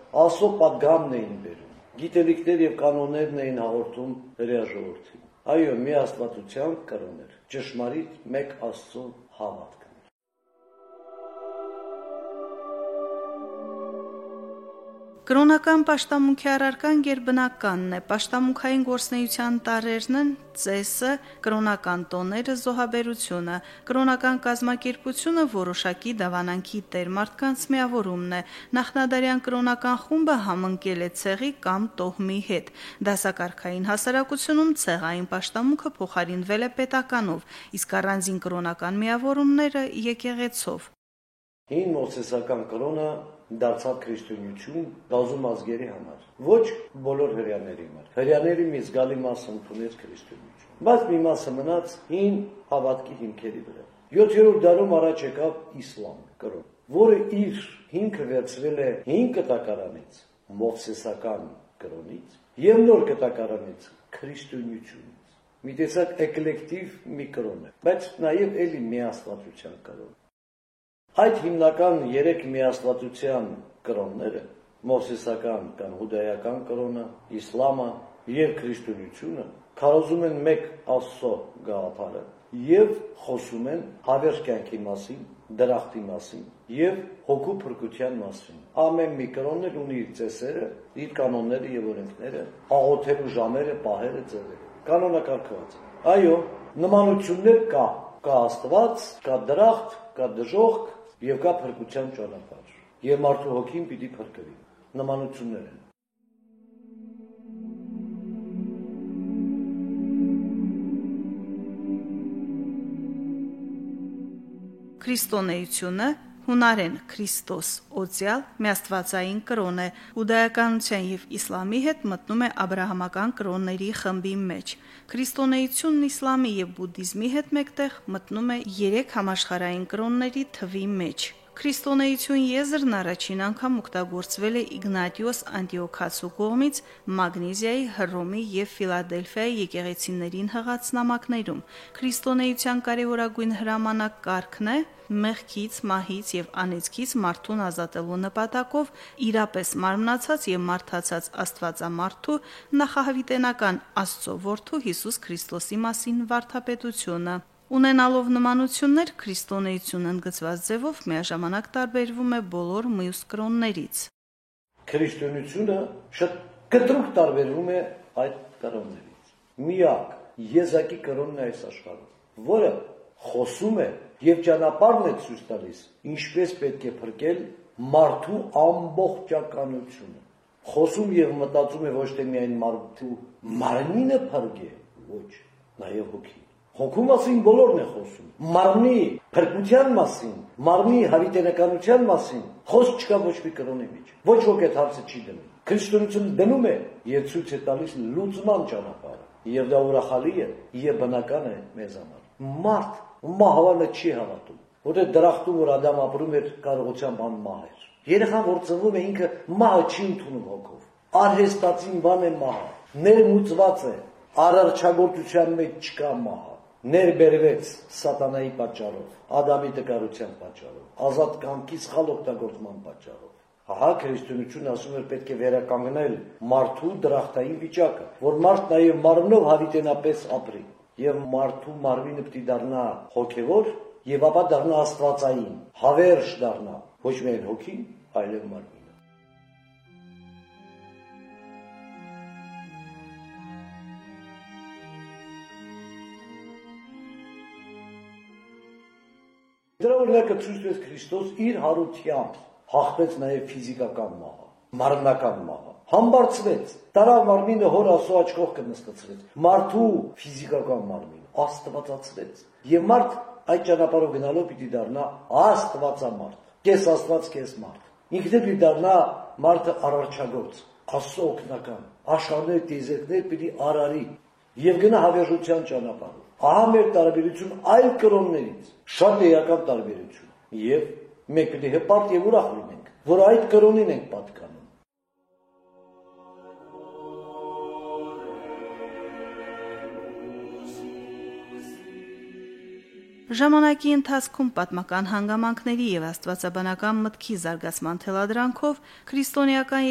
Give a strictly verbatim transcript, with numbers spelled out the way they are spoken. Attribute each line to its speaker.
Speaker 1: Աստծո պատգամն էին բերում, գիտելիքներ եւ կանոններն էին հաղորդում հրեա ժողովրդին։ Այո, մի աստվածության կրոն էր, ճշմարիտ մեկ Աստծո հավատք։
Speaker 2: Կրոնական պաշտամունքի առարկան գերբնականն է, պաշտամունքային գործնեության տարրերն են ծեսը, կրոնական տոները, զոհաբերությունը, կրոնական կազմակերպությունը որոշակի դավանանքի տեր մարդկանց միավորումն է, նախնադարյան կրոնական խումբը համընկել է ցեղի կամ տոհմի հետ, դասակարգային հասարակությունում ցեղային պաշտամունքը փոխարինվել է պետականով, իսկ առանձին կրոնական միավորումները եկեղեցով։
Speaker 1: Հին մովսեսական կրոնը դարձավ քրիստոնեություն բազում ազգերի համար, ոչ բոլոր հրեաների համար։ Հրեաների մի զգալի մասը ընդունեց քրիստոնեություն, բայց մի մասը մնաց հին հավատքի հիմքերի վրա։ յոթերորդ դարում առաջ եկավ իսլամ կրոն, որը իր հիմքը վերցրել է հին կտակարանից, մովսեսական կրոնից եւ նոր կտակարանից քրիստոնեությունից։ Մի տեսակ էկլեկտիվ մի կրոն է, բայց նաեւ էլի միաստվածության կրոն։ Այդ հիմնական երեք միաստվածության կրոնները, մովսեսական կամ հուդայական կրոնը, իսլամը եւ քրիստոնեությունը, քարոզում են մեկ Աստծո գաղափարը եւ խոսում են հավերժ կյանքի մասին, դրախտի մասին եւ հոգու փրկության մասին։ Ամեն մի կրոն էլ ունի իր ծեսերը, իր կանոնները եւ օրենքները, աղոթելու ժամերը, պահերը, ձևերը, կանոնակարգված։ Այո, նմանություններ կա, կա Աստված, կա դրախտ, կա դժոխք եւ կա փրկության ճանապարհ, եւ մարդու հոգին պիտի փրկվի։ Նմանություններ են։
Speaker 2: Քրիստոնեությունը հունարեն Քրիստոս օծյալ միաստվածային կրոն է, հուդայականության եւ իսլամի հետ մտնում է աբրահամական կրոնների խմբի մեջ։ Քրիստոնեությունն իսլամի եւ բուդդիզմի հետ մեկտեղ մտնում է երեք համաշխարհային կրոնների թվի մեջ։ Քրիստոնեություն եզրն առաջին անգամ օգտագործվել է Իգնատիոս Անտիոքացու կողմից Մագնեզիայի, Հռոմի եւ Ֆիլադելֆիայի եկեղեցիներին հղած նամակներում։ Քրիստոնեության կարևորագույն հրամանակ կարգն է մեղքից, մահից եւ անեծքից մարդուն ազատելու նպատակով իրապես մարմնացած եւ մարդացած Աստվածամարդու նախահավիտենական Աստծո որդու Հիսուս Քրիստոսի մասին վարդապետությունը։ Ունենալով նմանություններ, քրիստոնեությունն ընդգծված ձևով միաժամանակ տարբերվում է բոլոր մյուս կրոններից։
Speaker 1: Քրիստոնեությունը շատ կտրուկ տարբերվում է այդ կրոններից։ Միակ եզակի կրոնն է այս աշխարհում, որը խոսում է եւ ճանապարհն է ցույց տալիս, ինչպես պետք է փրկել մարդու ամբողջականությունը։ Խոսում եւ մտածում է ոչ թե միայն մարդու մարմինը փրկե, ոչ, նաեւ հոգին։ Հոգու մասին բոլորն է խոսում։ Մարմնի փրկության մասին, մարմնի հավիտենականության մասին խոսք չկա ոչ մի կրոնի մեջ։ Ոչ ոք այդ հարցը չի դնում։ Քրիստոնեությունը դնում է եւ ցույց է տալիս լուծման ճանապարհը։ Եվ դա ուրախալի է, եւ բնական է մեզ համար։ Մարդ մահվանը չի հավատում, որտեղ դրախտում որ Ադամ ապրում էր կարողությամբ անմահ էր։ Երեխան որ ծնվում է ինքը մահը չի ընդունում հոգով։ Արհեստացին բան է մահը, ներմուծված է, արարչագործության մեջ չկա մահը։ Ներբերվեց սատանայի պատճառով, Ադամի տկարության պատճառով, ազատ կամքի սխալ օգտագործման պատճառով։ Ահա քրիստոնեությունը ասում է պետք է վերականգնել մարդու դրախտային վիճակը, որ մարդ նաև մարմնով հավիտենապես ապրի, եւ մարդու մարմինը պիտի դառնա հոգեվոր, եւ ապա դառնա աստվածային, հավերժ դառնա, ոչ միայն հոգին, այլև մարմինը։ Դրա օրինակը ցույց տվեց Քրիստոս իր հարությամբ հաղթեց նաև ֆիզիկական մահը, մարմնական մահը, համբարձվեց, տարավ մարմինը հոր Աստծո աջ կողքը նստեցրեց, մարդու ֆիզիկական մարմին աստվածացրեց, եւ մարդ այդ ճանապարհով գնալով պիտի դառնա աստվածամարդ, կես աստված, կես մարդ, ինքն էլ պիտի դառնա մարդը արարչագործ, Աստծո օգնական, աշխարհներ տիեզերքներ պիտի արարի եւ գնա հավերժության ճանապարհով։ Ահա մեր տարբերություն այլ կրոններից, շատ էական տարբերություն, եւ մենք պիտի հպարտ եւ ուրախ լինենք, որ այդ կրոնին ենք պատկանում։
Speaker 2: Ժամանակի ընթացքում պատմական հանգամանքների եւ աստվածաբանական մտքի զարգացման թելադրանքով քրիստոնեական